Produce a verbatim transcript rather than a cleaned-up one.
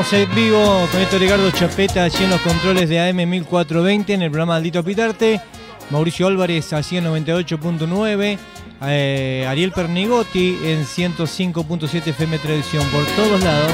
En vivo con esto Ricardo Chapeta allí en los controles de A M mil cuatrocientos veinte en el programa Maldito Pitarte, Mauricio Álvarez allí en noventa y ocho punto nueve, eh, Ariel Pernigotti en ciento cinco punto siete F M Tradición, por todos lados.